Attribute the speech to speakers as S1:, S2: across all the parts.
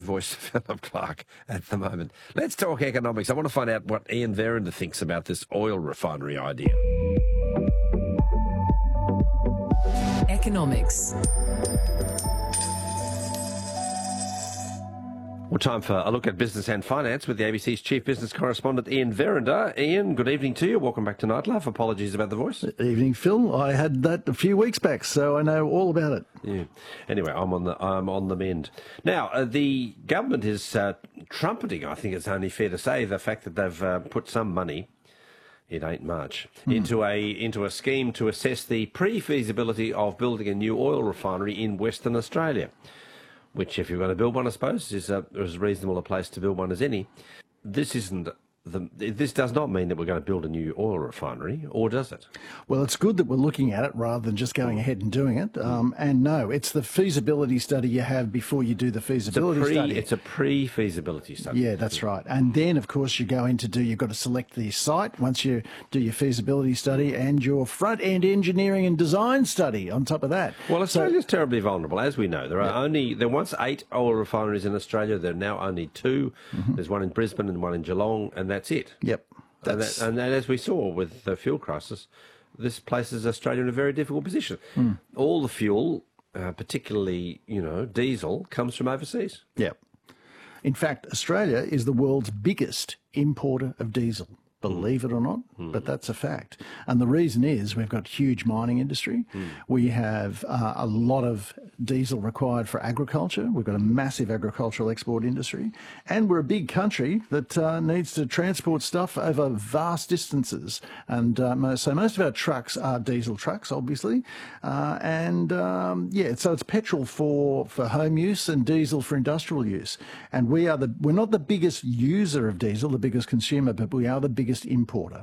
S1: voice of Philip Clark at the moment. Let's talk economics. I want to find out what Ian Verrinder thinks about this oil refinery idea.
S2: Economics.
S1: Well, time for a look at business and finance with the ABC's chief business correspondent, Ian Verrinder. Ian, good evening to you. Welcome back to Night Life. Apologies about the voice.
S3: Evening, Phil. I had that a few weeks back, so I know all about it.
S1: Yeah. Anyway, I'm on the mend. Now, the government is trumpeting, I think it's only fair to say, the fact that they've put some money, it ain't much, into a scheme to assess the pre-feasibility of building a new oil refinery in Western Australia, which, if you're going to build one, I suppose, is as reasonable a place to build one as any. This does not mean that we're going to build a new oil refinery, or does it?
S3: Well, it's good that we're looking at it rather than just going ahead and doing it. And no, it's the feasibility study you have before you do the feasibility study.
S1: It's a pre-feasibility study.
S3: Yeah, that's right. And then, of course, you've got to select the site once you do your feasibility study and your front-end engineering and design study on top of that.
S1: Well, Australia's terribly vulnerable, as we know. There were once 8 oil refineries in Australia. There are now only 2. There's one in Brisbane and one in Geelong, and that's it.
S3: Yep.
S1: And as we saw with the fuel crisis, this places Australia in a very difficult position. All the fuel, particularly, diesel, comes from overseas.
S3: Yep. In fact, Australia is the world's biggest importer of diesel. Believe it or not, but that's a fact. And the reason is we've got huge mining industry. We have a lot of diesel required for agriculture. We've got a massive agricultural export industry. And we're a big country that needs to transport stuff over vast distances. And so most of our trucks are diesel trucks, obviously. So it's petrol for home use and diesel for industrial use. And we're not the biggest user of diesel, the biggest consumer, but we are the biggest importer.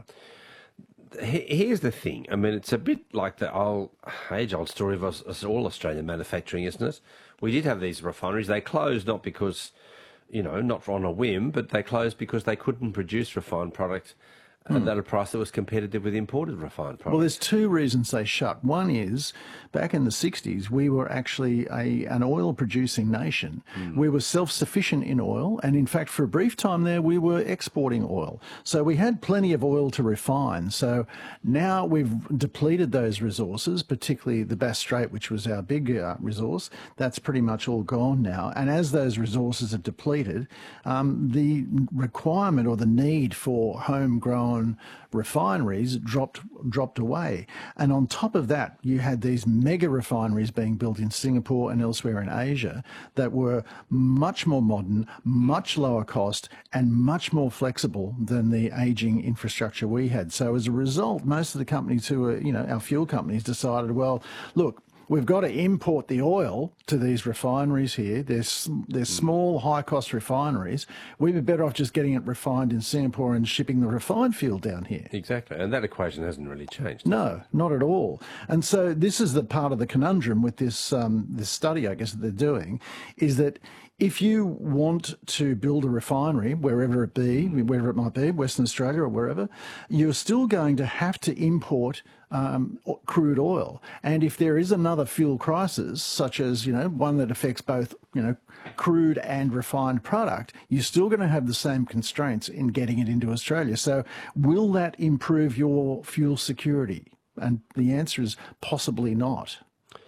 S1: Here's the thing. I mean, it's a bit like the age-old story of us all Australian manufacturing, isn't it? We did have these refineries. They closed not because, not on a whim, but they closed because they couldn't produce refined product at a price that was competitive with imported refined products.
S3: Well, there's 2 reasons they shut. One is, back in the 60s, we were actually an oil-producing nation. We were self-sufficient in oil, and in fact, for a brief time there, we were exporting oil. So we had plenty of oil to refine. So now we've depleted those resources, particularly the Bass Strait, which was our big resource. That's pretty much all gone now. And as those resources are depleted, the requirement or the need for homegrown refineries dropped away. And on top of that, you had these mega refineries being built in Singapore and elsewhere in Asia that were much more modern, much lower cost, and much more flexible than the aging infrastructure we had. So as a result, most of the companies who were, our fuel companies decided, well, look, we've got to import the oil to these refineries here. They're small, high-cost refineries. We'd be better off just getting it refined in Singapore and shipping the refined fuel down here.
S1: Exactly, and that equation hasn't really changed.
S3: No, not at all. And so this is the part of the conundrum with this study, I guess, that they're doing, is that if you want to build a refinery, wherever it might be, Western Australia or wherever, you're still going to have to import crude oil. And if there is another fuel crisis, such as, one that affects both, crude and refined product, you're still going to have the same constraints in getting it into Australia. So will that improve your fuel security? And the answer is possibly not.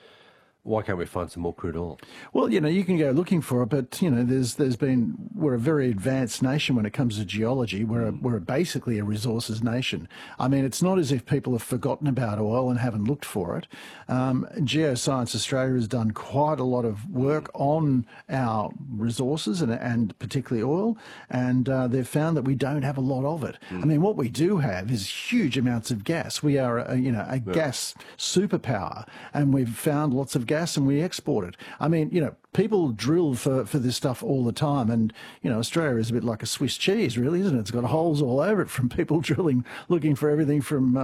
S1: Why can't we find some more crude oil?
S3: Well, you can go looking for it, but, we're a very advanced nation when it comes to geology. We're basically a resources nation. I mean, it's not as if people have forgotten about oil and haven't looked for it. Geoscience Australia has done quite a lot of work on our resources and particularly oil, and they've found that we don't have a lot of it. I mean, what we do have is huge amounts of gas. We are, a gas superpower, and we've found lots of gas and we export it. I mean, people drill for this stuff all the time, and Australia is a bit like a Swiss cheese, really, isn't it? It's got holes all over it from people drilling, looking for everything from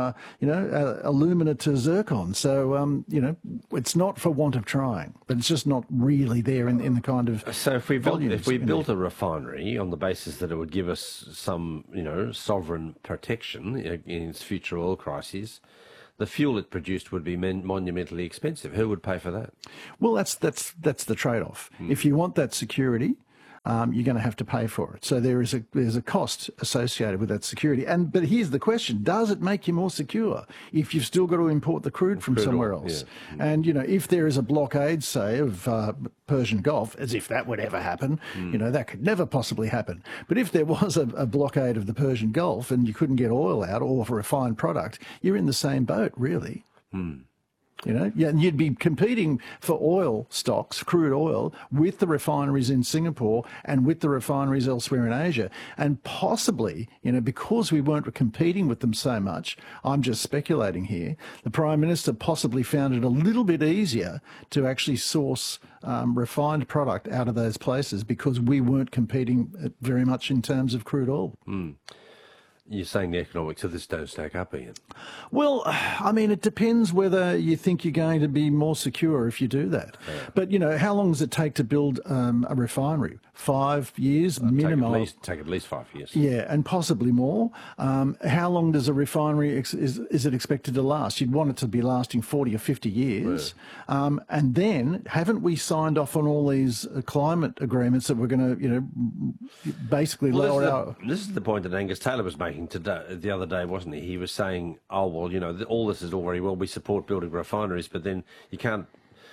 S3: alumina to zircon. So it's not for want of trying, but it's just not really there in the kind of
S1: so if we built a refinery on the basis that it would give us some sovereign protection against future oil crises, the fuel it produced would be monumentally expensive. Who would pay for that?
S3: Well, that's the trade-off. If you want that security, you're going to have to pay for it. So there's a cost associated with that security. But here's the question: does it make you more secure if you've still got to import the crude from somewhere else? Yeah. And if there is a blockade, say, of Persian Gulf, as if that would ever happen, that could never possibly happen. But if there was a blockade of the Persian Gulf and you couldn't get oil out or for a refined product, you're in the same boat, really. Yeah, and you'd be competing for oil stocks, crude oil, with the refineries in Singapore and with the refineries elsewhere in Asia. And possibly, because we weren't competing with them so much, I'm just speculating here, the Prime Minister possibly found it a little bit easier to actually source refined product out of those places because we weren't competing very much in terms of crude oil.
S1: You're saying the economics of this don't stack up, Ian?
S3: Well, I mean, it depends whether you think you're going to be more secure if you do that. Yeah. But, how long does it take to build a refinery? 5 years minimum?
S1: Take at least 5 years.
S3: Yeah, and possibly more. How long does a refinery, is it expected to last? You'd want it to be lasting 40 or 50 years. Yeah. And then, haven't we signed off on all these climate agreements that we're going to, basically lower our...
S1: This is the point that Angus Taylor was making the other day, wasn't he? He was saying, oh, well, all this is all very well. We support building refineries, but then you can't,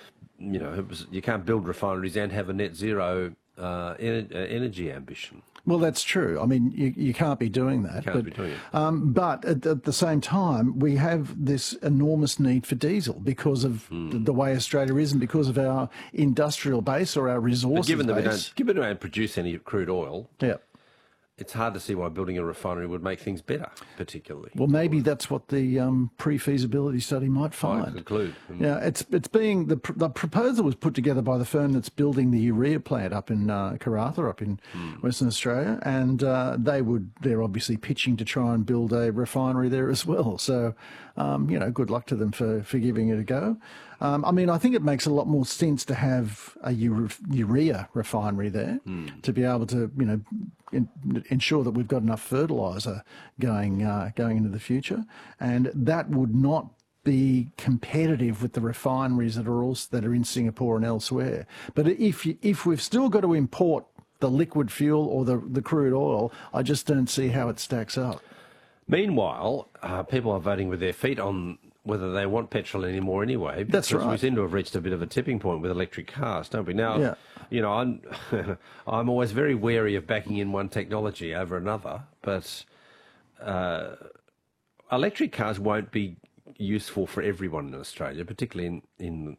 S1: you can't build refineries and have a net zero energy ambition.
S3: Well, that's true. I mean, you can't be doing that. But at the same time, we have this enormous need for diesel because of the way Australia is and because of our industrial base or our resources
S1: given that
S3: base.
S1: Given we don't produce any crude oil,
S3: yeah,
S1: it's hard to see why building a refinery would make things better, particularly.
S3: Well, maybe that's what the pre-feasibility study might find.
S1: Might conclude.
S3: Yeah, it's being the proposal was put together by the firm that's building the urea plant up in Karratha, up in Western Australia, and they're obviously pitching to try and build a refinery there as well. So, good luck to them for giving it a go. I mean, I think it makes a lot more sense to have a urea refinery there to be able to, ensure that we've got enough fertiliser going into the future, and that would not be competitive with the refineries that are in Singapore and elsewhere. But if we've still got to import the liquid fuel or the crude oil, I just don't see how it stacks up.
S1: Meanwhile, people are voting with their feet on whether they want petrol anymore anyway.
S3: That's right.
S1: We seem to have reached a bit of a tipping point with electric cars, don't we? Now, I'm I'm always very wary of backing in one technology over another, but electric cars won't be useful for everyone in Australia, particularly in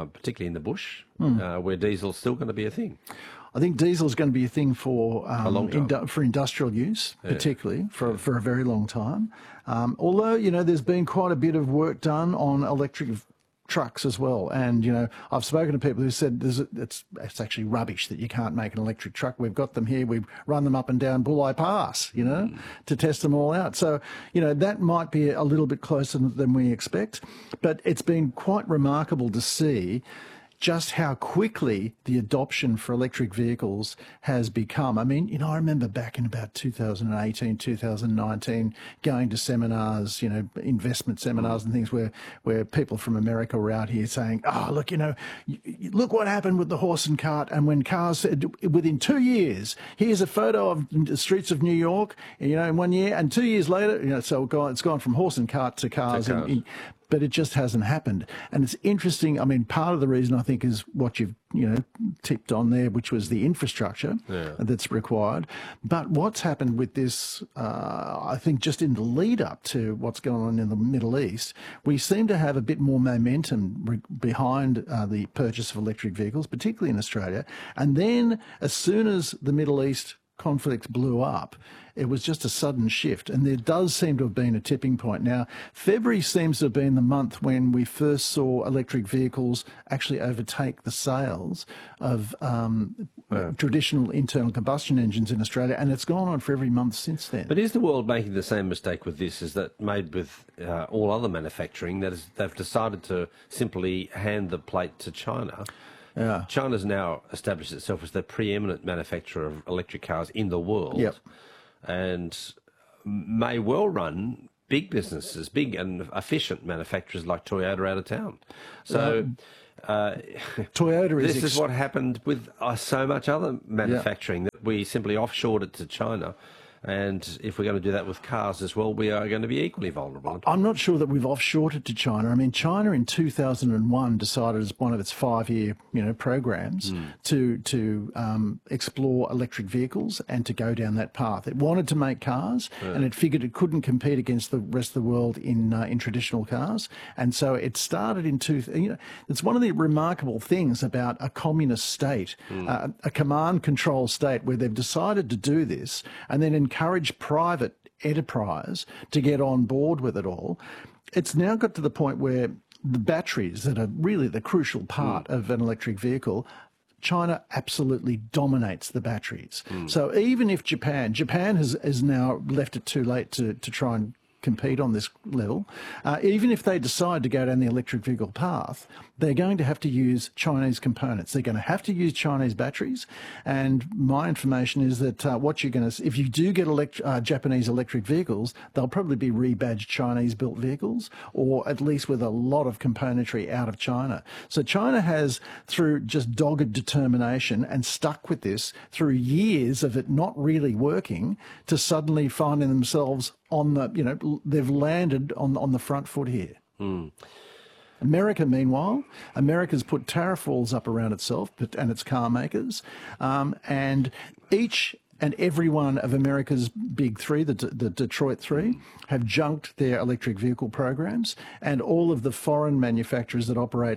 S1: the bush, where diesel's still going to be a thing.
S3: I think diesel is going to be a thing for
S1: a long time.
S3: For industrial use, particularly for a very long time. Although there's been quite a bit of work done on electric trucks as well, and I've spoken to people who said it's actually rubbish that you can't make an electric truck. We've got them here. We run them up and down Bulli Pass, to test them all out. So that might be a little bit closer than we expect, but it's been quite remarkable to see just how quickly the adoption for electric vehicles has become. I mean, I remember back in about 2018, 2019, going to seminars, investment seminars and things where people from America were out here saying, oh, look, look what happened with the horse and cart. And when cars said, within 2 years, here's a photo of the streets of New York, in 1 year, and 2 years later, so it's gone from horse and cart to cars. But it just hasn't happened. And it's interesting. I mean, part of the reason I think is what you've, tipped on there, which was the infrastructure that's required. But what's happened with this, I think just in the lead up to what's going on in the Middle East, we seem to have a bit more momentum behind the purchase of electric vehicles, particularly in Australia. And then as soon as the Middle East conflict blew up, it was just a sudden shift, and there does seem to have been a tipping point. Now, February seems to have been the month when we first saw electric vehicles actually overtake the sales of traditional internal combustion engines in Australia, and it's gone on for every month since then.
S1: But is the world making the same mistake with this as that made with all other manufacturing, that is, they've decided to simply hand the plate to China?
S3: Yeah.
S1: China's now established itself as the preeminent manufacturer of electric cars in the world, and may well run big businesses, big and efficient manufacturers like Toyota out of town. So
S3: Toyota
S1: This is what happened with so much other manufacturing, that we simply offshored it to China. And if we're going to do that with cars as well, we are going to be equally vulnerable.
S3: I'm not sure that we've offshored it to China. I mean, China in 2001 decided as one of its 5-year, programs to explore electric vehicles and to go down that path. It wanted to make cars, and it figured it couldn't compete against the rest of the world in traditional cars, and so it started in it's one of the remarkable things about a communist state, a command control state, where they've decided to do this and then encourage private enterprise to get on board with it all. It's now got to the point where the batteries that are really the crucial part of an electric vehicle, China absolutely dominates the batteries. So even if Japan has now left it too late to try and compete on this level, even if they decide to go down the electric vehicle path, they're going to have to use Chinese components. They're going to have to use Chinese batteries. And my information is that if you do get Japanese electric vehicles, they'll probably be rebadged Chinese-built vehicles, or at least with a lot of componentry out of China. So China has, through just dogged determination and stuck with this through years of it not really working, to suddenly finding themselves on they've landed on the front foot here. America, meanwhile, America's put tariff walls up around itself and its car makers, and each and every one of America's big three, the Detroit three, have junked their electric vehicle programs, and all of the foreign manufacturers that operate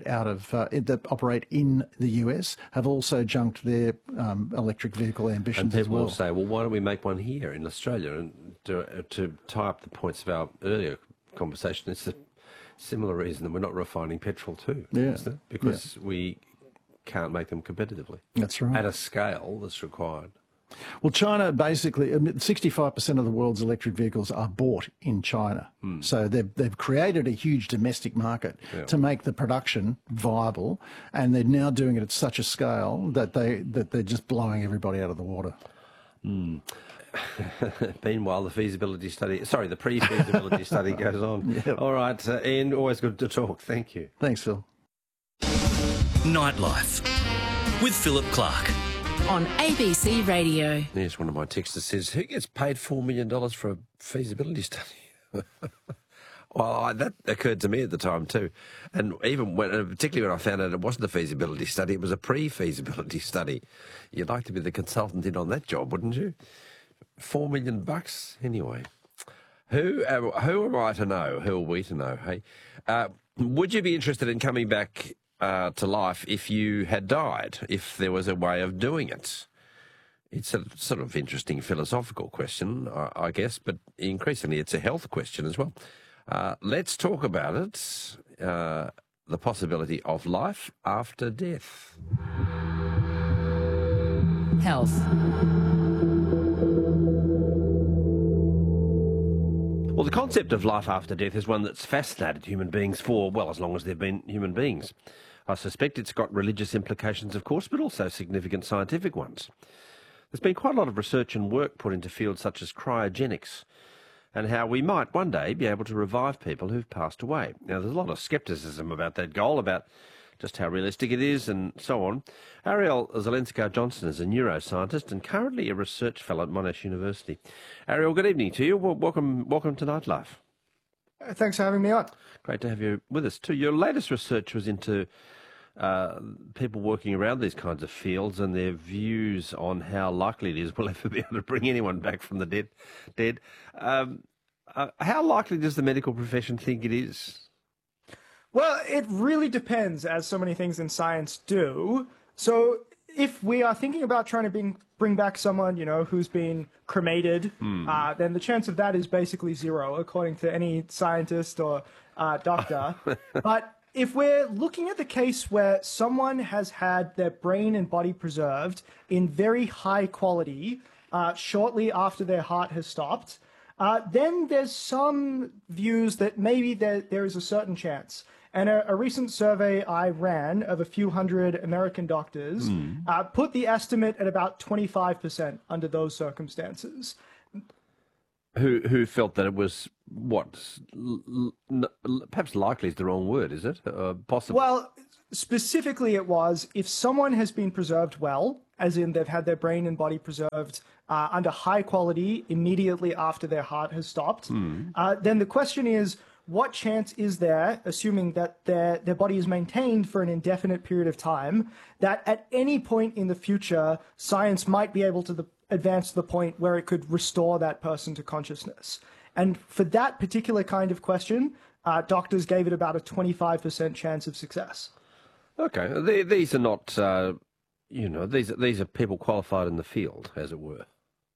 S3: in the US have also junked their electric vehicle ambitions as well.
S1: And people will say, well, why don't we make one here in Australia? And to tie up the points of our earlier conversation, it's a similar reason that we're not refining petrol too, isn't it? Because we can't make them competitively.
S3: That's right.
S1: At a scale that's required.
S3: Well, China basically, 65% of the world's electric vehicles are bought in China. So they've created a huge domestic market to make the production viable, and they're now doing it at such a scale that they're just blowing everybody out of the water.
S1: Meanwhile, the pre-feasibility study goes on. Yep. All right, Ian, always good to talk. Thank you.
S3: Thanks, Phil.
S2: Nightlife with Philip Clark.
S4: On ABC Radio.
S1: Here's one of my texters says, who gets paid $4 million for a feasibility study? Well, that occurred to me at the time too. And particularly when I found out it wasn't a feasibility study, it was a pre-feasibility study. You'd like to be the consultant in on that job, wouldn't you? $4 million anyway. Who am I to know? Who are we to know? Hey, would you be interested in coming back to life if you had died, if there was a way of doing it? It's a sort of interesting philosophical question, I guess, but increasingly it's a health question as well. Let's talk about it, the possibility of life after death.
S4: Health.
S1: Well, the concept of life after death is one that's fascinated human beings for, well, as long as they've been human beings. I suspect it's got religious implications, of course, but also significant scientific ones. There's been quite a lot of research and work put into fields such as cryogenics and how we might one day be able to revive people who've passed away. Now, there's a lot of scepticism about that goal, about just how realistic it is and so on. Ariel Zelenskar-Johnson is a neuroscientist and currently a research fellow at Monash University. Ariel, good evening to you. Welcome to Nightlife.
S5: Thanks for having me on.
S1: Great to have you with us too. Your latest research was into people working around these kinds of fields and their views on how likely it is we'll ever be able to bring anyone back from the dead. How likely does the medical profession think it is?
S5: Well, it really depends, as so many things in science do. So if we are thinking about trying to bring back someone, who's been cremated, then the chance of that is basically zero, according to any scientist or doctor. But if we're looking at the case where someone has had their brain and body preserved in very high quality shortly after their heart has stopped, then there's some views that maybe there is a certain chance. And a recent survey I ran of a few hundred American doctors put the estimate at about 25% under those circumstances.
S1: Who felt that it was, perhaps likely is the wrong word, is it? Possible?
S5: Well, Specifically, it was if someone has been preserved well, as in they've had their brain and body preserved under high quality immediately after their heart has stopped, then the question is, what chance is there, assuming that their body is maintained for an indefinite period of time, that at any point in the future, science might be able to advance to the point where it could restore that person to consciousness? And for that particular kind of question, doctors gave it about a 25% chance of success.
S1: Okay, these are not, these are people qualified in the field, as it were.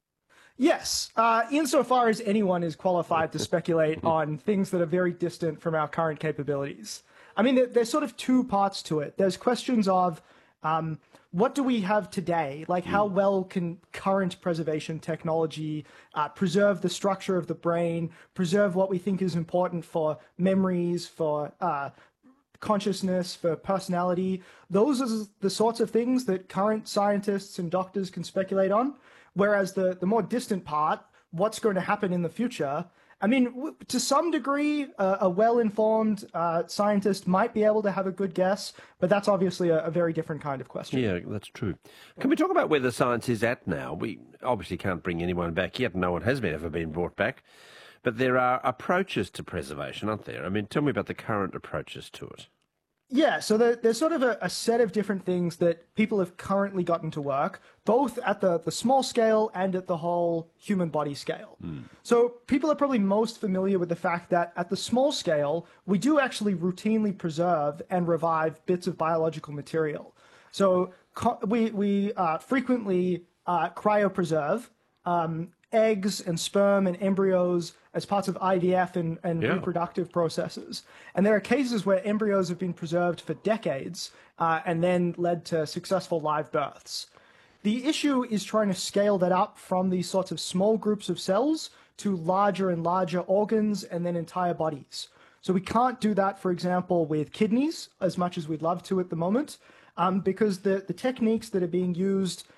S5: Yes, insofar as anyone is qualified to speculate on things that are very distant from our current capabilities. I mean, there's sort of two parts to it. There's questions of what do we have today? Like, how well can current preservation technology preserve the structure of the brain, preserve what we think is important for memories, for consciousness, for personality? Those are the sorts of things that current scientists and doctors can speculate on. Whereas the more distant part, what's going to happen in the future, I mean, to some degree, a well-informed scientist might be able to have a good guess, but that's obviously a very different kind of question.
S1: Yeah, that's true. Can we talk about where the science is at now? We obviously can't bring anyone back yet. No one has ever been brought back. But there are approaches to preservation, aren't there? I mean, tell me about the current approaches to it.
S5: Yeah, so there's sort of a set of different things that people have currently gotten to work, both at the small scale and at the whole human body scale. So people are probably most familiar with the fact that at the small scale, we do actually routinely preserve and revive bits of biological material. So we frequently cryopreserve eggs and sperm and embryos as parts of IVF and reproductive processes. And there are cases where embryos have been preserved for decades and then led to successful live births. The issue is trying to scale that up from these sorts of small groups of cells to larger and larger organs and then entire bodies. So we can't do that, for example, with kidneys as much as we'd love to at the moment, because the techniques that are being used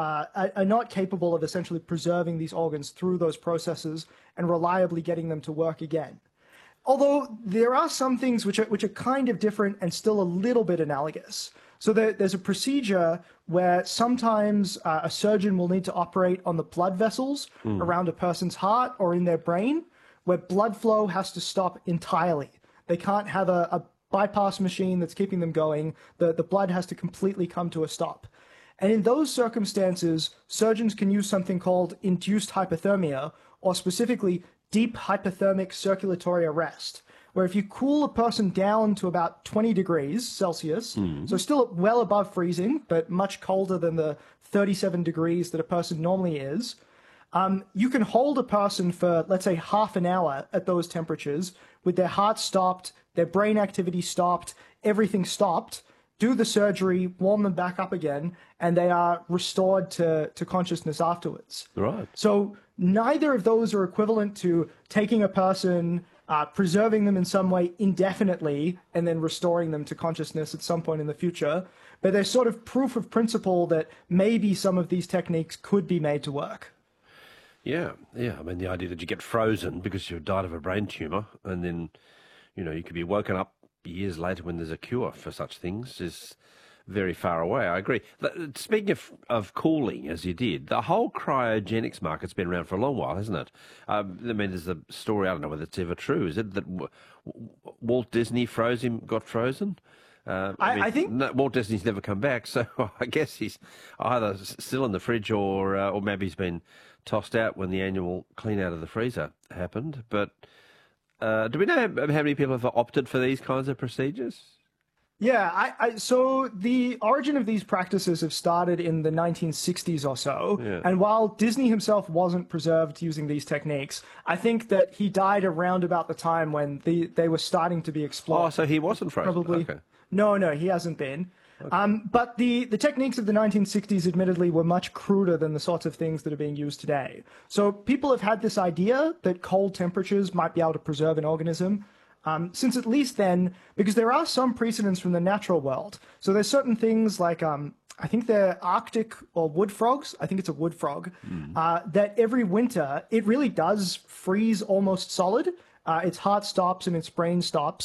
S5: are not capable of essentially preserving these organs through those processes and reliably getting them to work again. Although there are some things which are kind of different and still a little bit analogous. So there's a procedure where sometimes a surgeon will need to operate on the blood vessels around a person's heart or in their brain, where blood flow has to stop entirely. They can't have a bypass machine that's keeping them going. The blood has to completely come to a stop. And in those circumstances, surgeons can use something called induced hypothermia, or specifically deep hypothermic circulatory arrest, where if you cool a person down to about 20 degrees Celsius, so still well above freezing, but much colder than the 37 degrees that a person normally is, you can hold a person for, let's say, half an hour at those temperatures with their heart stopped, their brain activity stopped, everything stopped, do the surgery, warm them back up again, and they are restored to consciousness afterwards.
S1: Right.
S5: So neither of those are equivalent to taking a person, preserving them in some way indefinitely, and then restoring them to consciousness at some point in the future. But they're sort of proof of principle that maybe some of these techniques could be made to work.
S1: Yeah. I mean, the idea that you get frozen because you've died of a brain tumour, and then, you could be woken up years later when there's a cure for such things is very far away. I agree. Speaking of cooling, as you did, the whole cryogenics market's been around for a long while, hasn't it? I mean, there's a story, I don't know whether it's ever true, is it, that Walt Disney got frozen?
S5: I think
S1: Walt Disney's never come back, so I guess he's either still in the fridge or maybe he's been tossed out when the annual clean out of the freezer happened. But do we know how many people have opted for these kinds of procedures?
S5: Yeah, so the origin of these practices have started in the 1960s or so.
S1: Yeah.
S5: And while Disney himself wasn't preserved using these techniques, I think that he died around about the time when they were starting to be explored.
S1: Oh, so he wasn't frozen?
S5: Probably.
S1: Okay.
S5: No, he hasn't been. Okay. But the techniques of the 1960s, admittedly, were much cruder than the sorts of things that are being used today. So people have had this idea that cold temperatures might be able to preserve an organism. Since at least then, because there are some precedents from the natural world. So there's certain things like, I think they're Arctic or wood frogs. I think it's a wood frog. That every winter, it really does freeze almost solid. Its heart stops and its brain stops.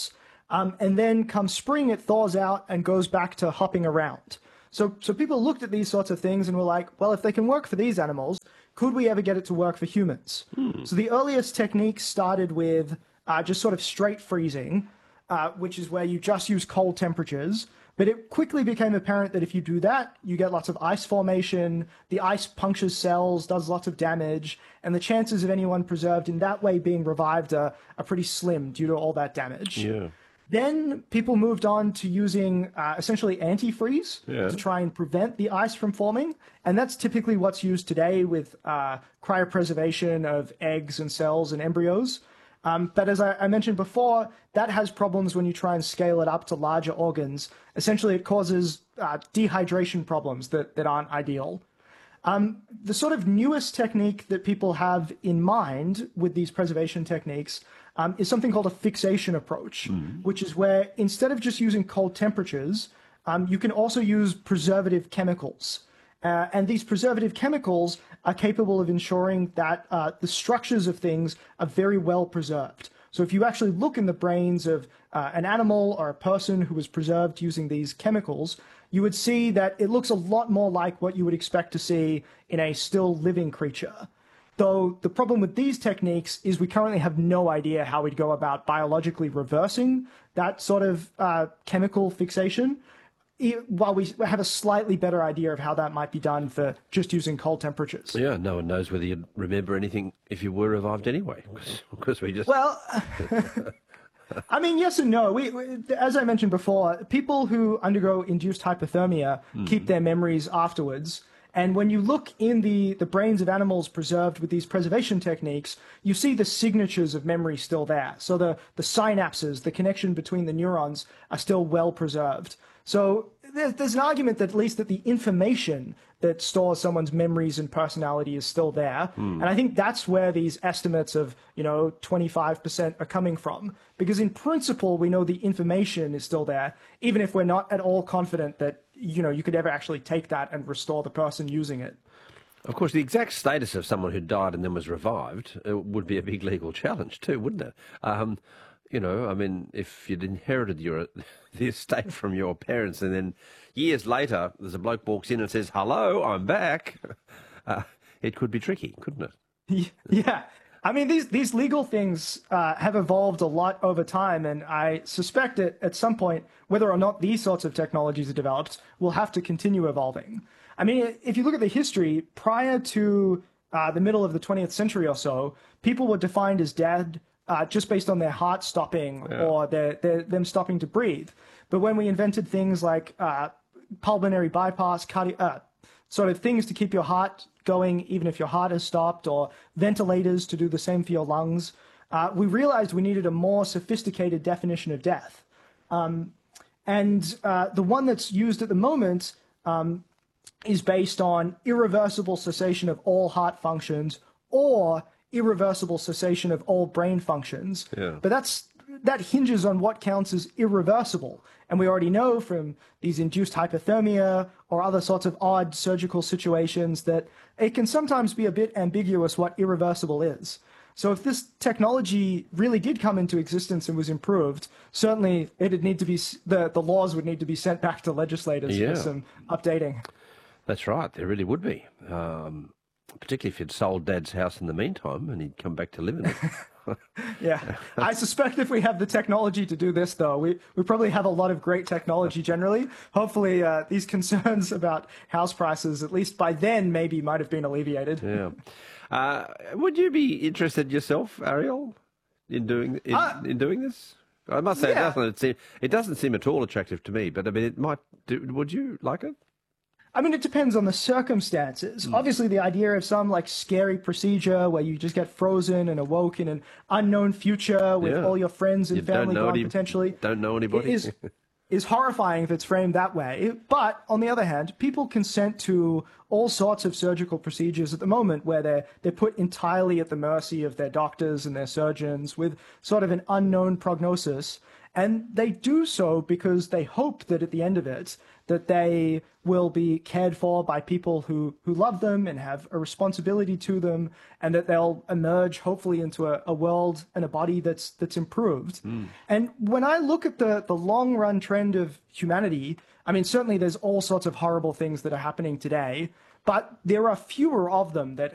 S5: And then come spring, it thaws out and goes back to hopping around. So people looked at these sorts of things and were like, well, if they can work for these animals, could we ever get it to work for humans? So the earliest techniques started with just sort of straight freezing, which is where you just use cold temperatures. But it quickly became apparent that if you do that, you get lots of ice formation, the ice punctures cells, does lots of damage, and the chances of anyone preserved in that way being revived are pretty slim due to all that damage.
S1: Yeah.
S5: Then people moved on to using essentially antifreeze to try and prevent the ice from forming. And that's typically what's used today with cryopreservation of eggs and cells and embryos. But as I mentioned before, that has problems when you try and scale it up to larger organs. Essentially, it causes dehydration problems that aren't ideal. The sort of newest technique that people have in mind with these preservation techniques is something called a fixation approach, which is where instead of just using cold temperatures, you can also use preservative chemicals. And these preservative chemicals are capable of ensuring that the structures of things are very well preserved. So if you actually look in the brains of an animal or a person who was preserved using these chemicals, you would see that it looks a lot more like what you would expect to see in a still living creature. Though the problem with these techniques is we currently have no idea how we'd go about biologically reversing that sort of chemical fixation, while we have a slightly better idea of how that might be done for just using cold temperatures.
S1: Yeah, no one knows whether you'd remember anything if you were revived anyway, because we just...
S5: Well, I mean, yes and no. We, as I mentioned before, people who undergo induced hypothermia keep their memories afterwards. And when you look in the brains of animals preserved with these preservation techniques, you see the signatures of memory still there. So the synapses, the connection between the neurons, are still well preserved. So there's an argument that at least that the information that stores someone's memories and personality is still there. And I think that's where these estimates of, 25% are coming from. Because in principle, we know the information is still there, even if we're not at all confident that, you could ever actually take that and restore the person using it.
S1: Of course, the exact status of someone who died and then was revived would be a big legal challenge too, wouldn't it? If you'd inherited the estate from your parents and then years later there's a bloke walks in and says, "Hello, I'm back," it could be tricky, couldn't it?
S5: Yeah. I mean, these legal things have evolved a lot over time, and I suspect that at some point, whether or not these sorts of technologies are developed, will have to continue evolving. I mean, if you look at the history, prior to the middle of the 20th century or so, people were defined as dead just based on their heart stopping or them stopping to breathe. But when we invented things like pulmonary bypass, sort of things to keep your heart going even if your heart has stopped, or ventilators to do the same for your lungs, we realized we needed a more sophisticated definition of death. And the one that's used at the moment is based on irreversible cessation of all heart functions or irreversible cessation of all brain functions.
S1: Yeah.
S5: But that hinges on what counts as irreversible. And we already know from these induced hypothermia or other sorts of odd surgical situations that it can sometimes be a bit ambiguous what irreversible is. So if this technology really did come into existence and was improved, certainly it'd need to be the laws would need to be sent back to legislators for some updating.
S1: That's right, there really would be. Particularly if you'd sold Dad's house in the meantime and he'd come back to live in it.
S5: Yeah. I suspect if we have the technology to do this, though, we probably have a lot of great technology generally. Hopefully these concerns about house prices, at least by then, maybe might have been alleviated.
S1: Yeah. Would you be interested yourself, Ariel, in doing this? I must say, it doesn't seem at all attractive to me, but I mean, it might do. Would you like it?
S5: I mean, it depends on the circumstances. Obviously, the idea of some scary procedure where you just get frozen and awoke in an unknown future with all your friends and family gone potentially.
S1: Don't know anybody.
S5: Is horrifying if it's framed that way. But on the other hand, people consent to all sorts of surgical procedures at the moment where they're put entirely at the mercy of their doctors and their surgeons with sort of an unknown prognosis. And they do so because they hope that at the end of it, that they will be cared for by people who love them and have a responsibility to them, and that they'll emerge hopefully into a world and a body that's improved. And when I look at the long run trend of humanity, I mean, certainly there's all sorts of horrible things that are happening today, but there are fewer of them that